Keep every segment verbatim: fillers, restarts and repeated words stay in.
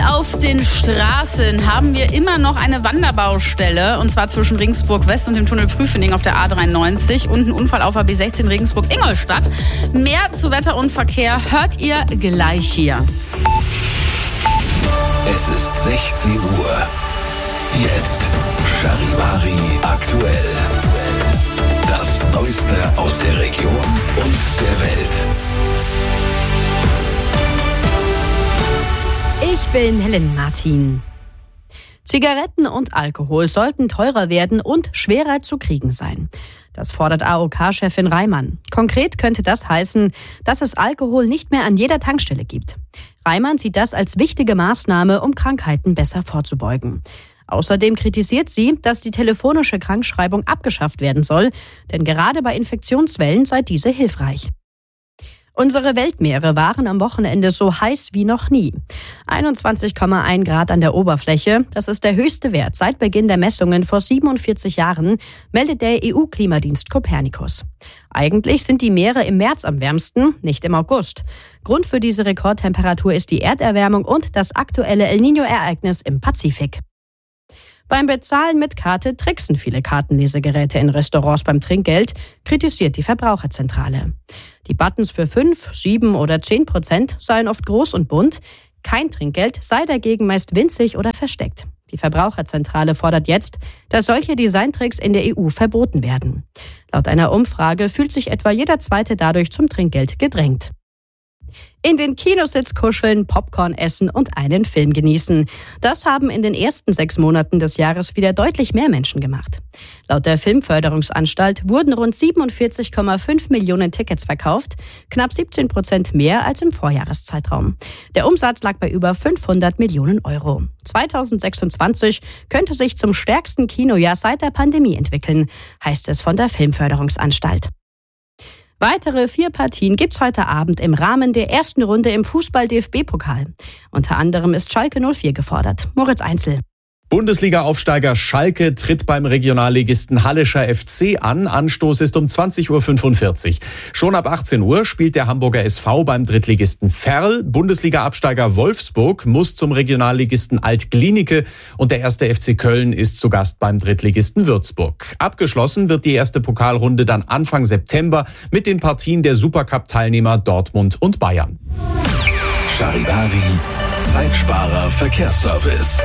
auf den Straßen haben wir immer noch eine Wanderbaustelle, und zwar zwischen Regensburg West und dem Tunnel Prüfening auf der A dreiundneunzig und ein Unfall auf A B sechzehn Regensburg-Ingolstadt. Mehr zu Wetter und Verkehr hört ihr gleich hier. Es ist sechzehn Uhr. Jetzt Charivari aktuell. Das Neueste aus der Region und der Welt. Ich bin Helen Martin. Zigaretten und Alkohol sollten teurer werden und schwerer zu kriegen sein. Das fordert A O K-Chefin Reimann. Konkret könnte das heißen, dass es Alkohol nicht mehr an jeder Tankstelle gibt. Reimann sieht das als wichtige Maßnahme, um Krankheiten besser vorzubeugen. Außerdem kritisiert sie, dass die telefonische Krankschreibung abgeschafft werden soll, denn gerade bei Infektionswellen sei diese hilfreich. Unsere Weltmeere waren am Wochenende so heiß wie noch nie. einundzwanzig Komma eins Grad an der Oberfläche, das ist der höchste Wert seit Beginn der Messungen vor siebenundvierzig Jahren, meldet der E U-Klimadienst Copernicus. Eigentlich sind die Meere im März am wärmsten, nicht im August. Grund für diese Rekordtemperatur ist die Erderwärmung und das aktuelle El Niño-Ereignis im Pazifik. Beim Bezahlen mit Karte tricksen viele Kartenlesegeräte in Restaurants beim Trinkgeld, kritisiert die Verbraucherzentrale. Die Buttons für fünf, sieben oder zehn Prozent seien oft groß und bunt. Kein Trinkgeld sei dagegen meist winzig oder versteckt. Die Verbraucherzentrale fordert jetzt, dass solche Designtricks in der E U verboten werden. Laut einer Umfrage fühlt sich etwa jeder Zweite dadurch zum Trinkgeld gedrängt. In den Kinositz kuscheln, Popcorn essen und einen Film genießen. Das haben in den ersten sechs Monaten des Jahres wieder deutlich mehr Menschen gemacht. Laut der Filmförderungsanstalt wurden rund siebenundvierzig Komma fünf Millionen Tickets verkauft, knapp siebzehn Prozent mehr als im Vorjahreszeitraum. Der Umsatz lag bei über fünfhundert Millionen Euro. zweitausendsechsundzwanzig könnte sich zum stärksten Kinojahr seit der Pandemie entwickeln, heißt es von der Filmförderungsanstalt. Weitere vier Partien gibt's heute Abend im Rahmen der ersten Runde im Fußball-D F B-Pokal. Unter anderem ist Schalke null vier gefordert. Moritz Einzel. Bundesliga-Aufsteiger Schalke tritt beim Regionalligisten Hallischer F C an. Anstoß ist um zwanzig Uhr fünfundvierzig. Schon ab achtzehn Uhr spielt der Hamburger S V beim Drittligisten Verl. Bundesliga-Absteiger Wolfsburg muss zum Regionalligisten Alt-Glienicke und der erste F C Köln ist zu Gast beim Drittligisten Würzburg. Abgeschlossen wird die erste Pokalrunde dann Anfang September mit den Partien der Supercup-Teilnehmer Dortmund und Bayern. Charivari, Zeitsparer Verkehrsservice.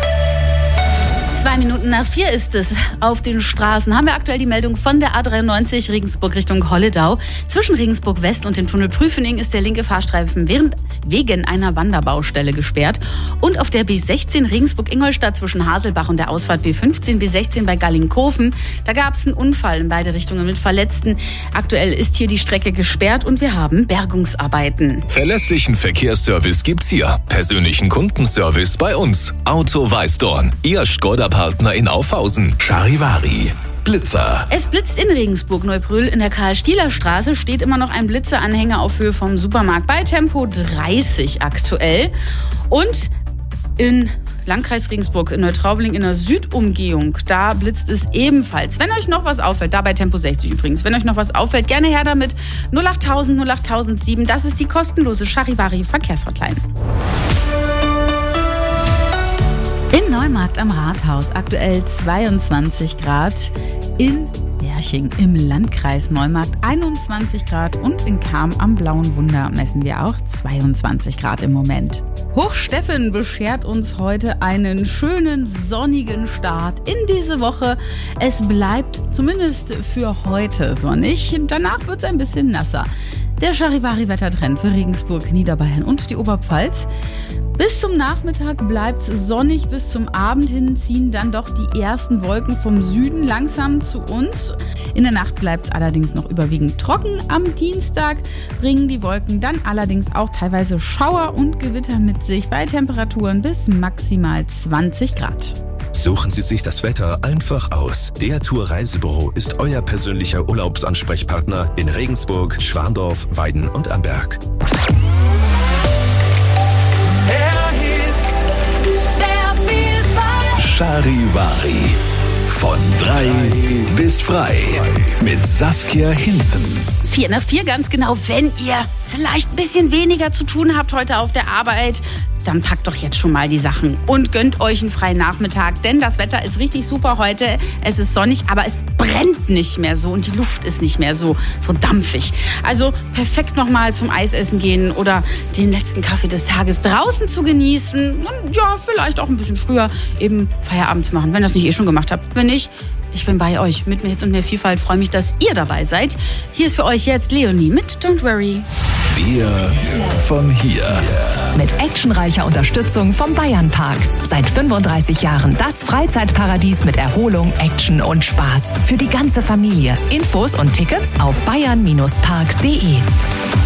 Zwei Minuten nach vier ist es. Auf den Straßen haben wir aktuell die Meldung von der A dreiundneunzig Regensburg Richtung Holledau. Zwischen Regensburg West und dem Tunnel Prüfening ist der linke Fahrstreifen während, wegen einer Wanderbaustelle gesperrt. Und auf der B sechzehn Regensburg-Ingolstadt zwischen Haselbach und der Ausfahrt B fünfzehn, B sechzehn bei Gallingkofen. Da gab es einen Unfall in beide Richtungen mit Verletzten. Aktuell ist hier die Strecke gesperrt und wir haben Bergungsarbeiten. Verlässlichen Verkehrsservice gibt's hier. Persönlichen Kundenservice bei uns. Auto Weißdorn. Ihr Skoda Partner in Aufhausen. Charivari. Blitzer. Es blitzt in Regensburg-Neubrüll. In der Karl-Stieler-Straße steht immer noch ein Blitzeranhänger auf Höhe vom Supermarkt bei Tempo dreißig aktuell. Und in Landkreis Regensburg in Neutraubling in der Südumgehung, da blitzt es ebenfalls. Wenn euch noch was auffällt, da bei Tempo sechzig übrigens, wenn euch noch was auffällt, gerne her damit. null achttausend, null achttausendsieben, das ist die kostenlose Charivari Verkehrshotline. In Neumarkt am Rathaus aktuell zweiundzwanzig Grad, in Berching im Landkreis Neumarkt einundzwanzig Grad und in Cham am Blauen Wunder messen wir auch zweiundzwanzig Grad im Moment. Hochsteffen beschert uns heute einen schönen sonnigen Start in diese Woche. Es bleibt zumindest für heute sonnig, danach wird es ein bisschen nasser. Der Charivari-Wettertrend für Regensburg, Niederbayern und die Oberpfalz. Bis zum Nachmittag bleibt es sonnig, bis zum Abend hin ziehen dann doch die ersten Wolken vom Süden langsam zu uns. In der Nacht bleibt es allerdings noch überwiegend trocken. Am Dienstag bringen die Wolken dann allerdings auch teilweise Schauer und Gewitter mit sich bei Temperaturen bis maximal zwanzig Grad. Suchen Sie sich das Wetter einfach aus. Der Tour Reisebüro ist euer persönlicher Urlaubsansprechpartner in Regensburg, Schwandorf, Weiden und Amberg. Charivari. Von drei bis frei. Mit Saskia Hinzen. Vier, ne? Vier ganz genau. Wenn ihr vielleicht ein bisschen weniger zu tun habt heute auf der Arbeit, dann packt doch jetzt schon mal die Sachen und gönnt euch einen freien Nachmittag, denn das Wetter ist richtig super heute. Es ist sonnig, aber es brennt nicht mehr so und die Luft ist nicht mehr so, so dampfig. Also perfekt nochmal zum Eisessen gehen oder den letzten Kaffee des Tages draußen zu genießen und ja, vielleicht auch ein bisschen früher eben Feierabend zu machen, wenn ihr das nicht eh schon gemacht habt. Wenn nicht, ich bin bei euch mit mehr Hits und mehr Vielfalt. Freue mich, dass ihr dabei seid. Hier ist für euch jetzt Leonie mit Don't Worry. Wir von hier. Mit actionreicher Unterstützung vom Bayernpark. Seit fünfunddreißig Jahren das Freizeitparadies mit Erholung, Action und Spaß. Für die ganze Familie. Infos und Tickets auf bayern Bindestrich park punkt de.